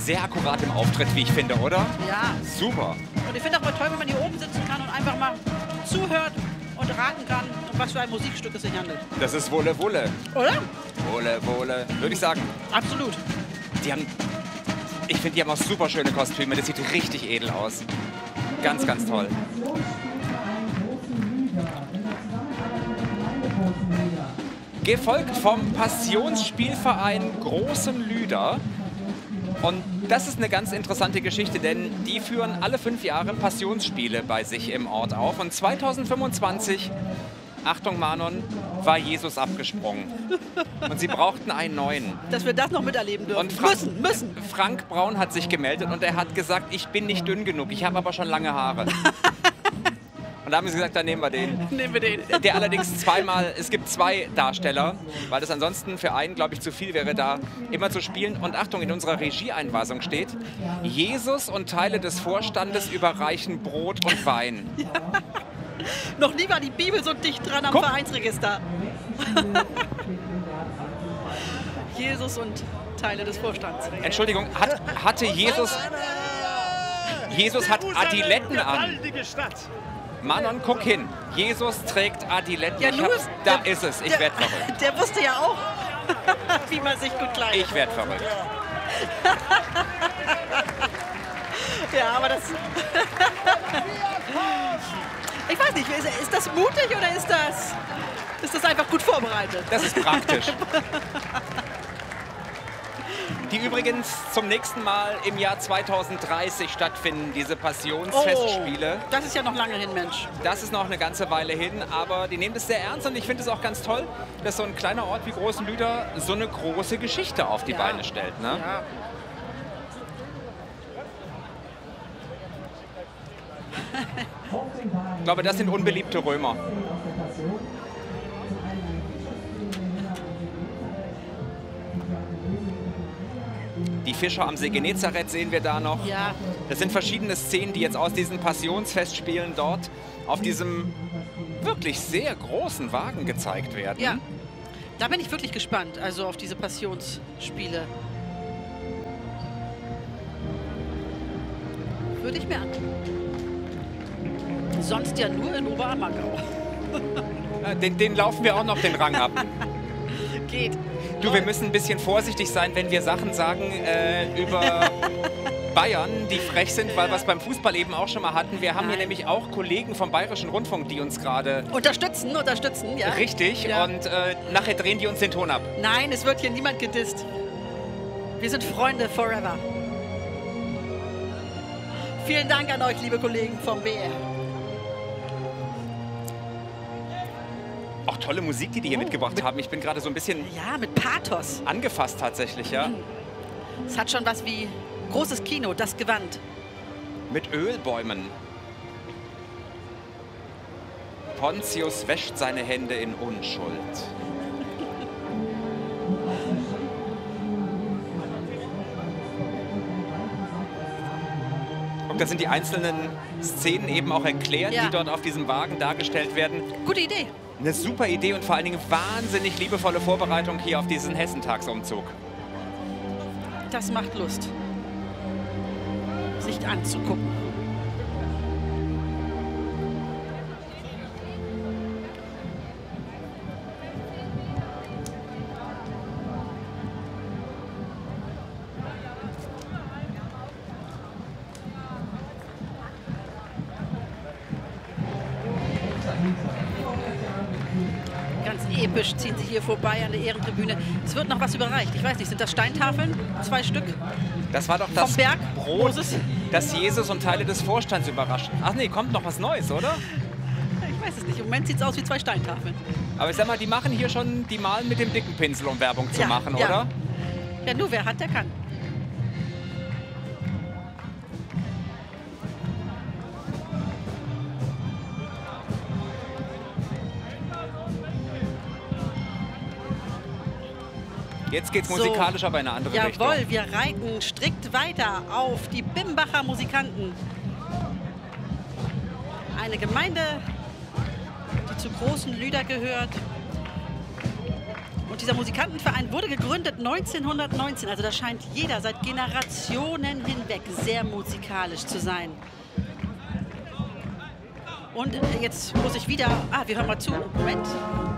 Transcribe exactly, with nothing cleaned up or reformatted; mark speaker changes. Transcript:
Speaker 1: sehr akkurat im Auftritt, wie ich finde, oder?
Speaker 2: Ja.
Speaker 1: Super.
Speaker 2: Und ich finde auch mal toll, wenn man hier oben sitzen kann und einfach mal zuhört und raten kann, um was für ein Musikstück es sich handelt.
Speaker 1: Das ist Wohle Wohle.
Speaker 2: Oder?
Speaker 1: Wohle Wohle, würde ich sagen.
Speaker 2: Absolut.
Speaker 1: Die haben, ich finde, die haben auch super schöne Kostüme. Das sieht richtig edel aus. Ganz, ganz toll. Gefolgt vom Passionsspielverein Großen Lüder. Und das ist eine ganz interessante Geschichte, denn die führen alle fünf Jahre Passionsspiele bei sich im Ort auf. Und zweitausendfünfundzwanzig, Achtung Manon, war Jesus abgesprungen. Und sie brauchten einen neuen.
Speaker 2: Dass wir das noch miterleben dürfen.
Speaker 1: Und Frank,
Speaker 2: müssen, müssen.
Speaker 1: Frank Braun hat sich gemeldet und er hat gesagt, ich bin nicht dünn genug, ich habe aber schon lange Haare. Und da haben sie gesagt, dann nehmen wir den.
Speaker 2: Nehmen wir den.
Speaker 1: Der allerdings zweimal, es gibt zwei Darsteller, weil das ansonsten für einen, glaube ich, zu viel wäre, da immer zu spielen. Und Achtung, in unserer Regieeinweisung steht, Jesus und Teile des Vorstandes überreichen Brot und Wein.
Speaker 2: Ja. Noch nie war die Bibel so dicht dran am
Speaker 1: Guck.
Speaker 2: Vereinsregister. Jesus und Teile des Vorstands.
Speaker 1: Entschuldigung, hat, hatte Jesus... Jesus hat Adiletten an. Manon, guck hin. Jesus trägt Adiletten.
Speaker 2: Ja,
Speaker 1: Ich
Speaker 2: nur,
Speaker 1: hab's, da
Speaker 2: der,
Speaker 1: ist es. Ich
Speaker 2: der,
Speaker 1: werd verrückt.
Speaker 2: Der wusste ja auch, wie man sich gut kleidet.
Speaker 1: Ich werd verrückt.
Speaker 2: Ja, aber das... Ich weiß nicht, ist, ist das mutig oder ist das, ist das einfach gut vorbereitet?
Speaker 1: Das ist praktisch. Die übrigens zum nächsten Mal im Jahr zweitausenddreißig stattfinden, diese Passionsfestspiele.
Speaker 2: Oh, das ist ja noch lange hin, Mensch.
Speaker 1: Das ist noch eine ganze Weile hin, aber die nehmen das sehr ernst und ich finde es auch ganz toll, dass so ein kleiner Ort wie Großen Lüder so eine große Geschichte auf die
Speaker 2: Ja.
Speaker 1: Beine stellt. Ne?
Speaker 2: Ja.
Speaker 1: Ich glaube, das sind unbeliebte Römer. Die Fischer am See Genezareth sehen wir da noch.
Speaker 2: Ja.
Speaker 1: Das sind verschiedene Szenen, die jetzt aus diesen Passionsfestspielen dort auf diesem wirklich sehr großen Wagen gezeigt werden.
Speaker 2: Ja, da bin ich wirklich gespannt, also auf diese Passionsspiele. Würde ich mir antun. Sonst ja nur in Oberammergau.
Speaker 1: Äh, Den, den laufen wir auch noch den Rang ab.
Speaker 2: Geht.
Speaker 1: Du, wir müssen ein bisschen vorsichtig sein, wenn wir Sachen sagen äh, über Bayern, die frech sind, weil wir es beim Fußball eben auch schon mal hatten. Wir haben
Speaker 2: Nein.
Speaker 1: hier nämlich auch Kollegen vom Bayerischen Rundfunk, die uns gerade...
Speaker 2: Unterstützen, unterstützen, ja.
Speaker 1: Richtig,
Speaker 2: Ja.
Speaker 1: und äh, nachher drehen die uns den Ton ab.
Speaker 2: Nein, es wird hier niemand gedisst. Wir sind Freunde forever. Vielen Dank an euch, liebe Kollegen vom B R.
Speaker 1: Auch tolle Musik, die die hier
Speaker 2: Oh,
Speaker 1: mitgebracht
Speaker 2: mit-
Speaker 1: haben. Ich bin gerade so ein bisschen
Speaker 2: Ja, mit Pathos.
Speaker 1: angefasst tatsächlich, ja.
Speaker 2: Es hat schon was wie großes Kino, das Gewand.
Speaker 1: Mit Ölbäumen. Pontius wäscht seine Hände in Unschuld. Und da sind die einzelnen Szenen eben auch erklärt,
Speaker 2: Ja.
Speaker 1: die dort auf diesem Wagen dargestellt werden.
Speaker 2: Gute Idee.
Speaker 1: Eine super Idee und vor allen Dingen wahnsinnig liebevolle Vorbereitung hier auf diesen Hessentagsumzug.
Speaker 2: Das macht Lust, sich anzugucken. Ganz episch ziehen sie hier vorbei an der Ehrentribüne. Es wird noch was überreicht. Ich weiß nicht, sind das Steintafeln? Zwei Stück?
Speaker 1: Das war doch das
Speaker 2: Vom Berg,
Speaker 1: Brot,
Speaker 2: Moses?
Speaker 1: das Jesus und Teile des Vorstands überrascht. Ach nee, kommt noch was Neues, oder?
Speaker 2: Ich weiß es nicht. Im Moment sieht es aus wie zwei Steintafeln.
Speaker 1: Aber ich sag mal, die machen hier schon, die malen mit dem dicken Pinsel, um Werbung zu
Speaker 2: Ja,
Speaker 1: machen,
Speaker 2: ja.
Speaker 1: oder?
Speaker 2: Ja, nur wer hat, der kann.
Speaker 1: Jetzt geht's
Speaker 2: So.
Speaker 1: musikalisch aber in eine andere Richtung.
Speaker 2: Jawohl, wir reiten strikt weiter auf die Bimbacher Musikanten. Eine Gemeinde, die zu Großen Lüder gehört. Und dieser Musikantenverein wurde gegründet neunzehnhundertneunzehn. Also da scheint jeder seit Generationen hinweg sehr musikalisch zu sein. Und jetzt muss ich wieder... Ah, wir hören mal zu. Moment.